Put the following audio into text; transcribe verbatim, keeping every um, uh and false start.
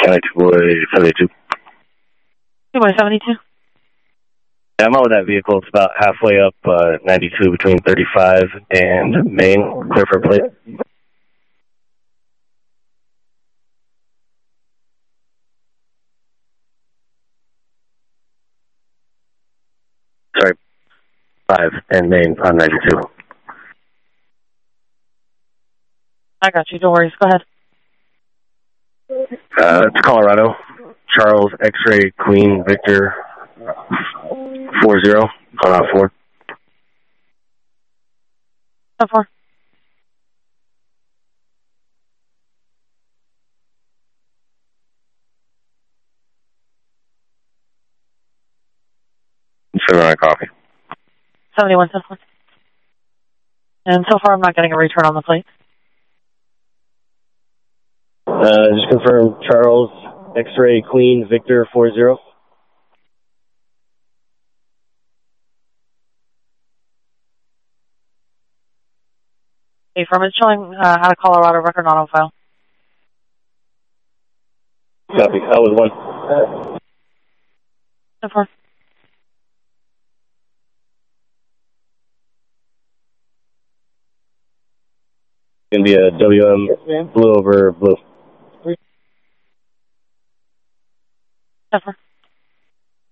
County two boy seventy-two. two boy seventy-two. Yeah, I'm out with that vehicle. It's about halfway up uh, ninety-two between thirty-five and Main. Clear for a plate. Sorry, five and Main on ninety-two. I got you. Don't worry. Go ahead. Uh, it's Colorado. Charles X-ray Queen Victor four zero on out four. So four. Seven on coffee. seventy-one ten four. And so far, I'm not getting a return on the plate. Uh, just confirm Charles X-ray Queen Victor four zero. Okay, from it's showing uh, out of Colorado record not on file. Copy. I was one. So far. Gonna be a W M yes, blue over blue. So far.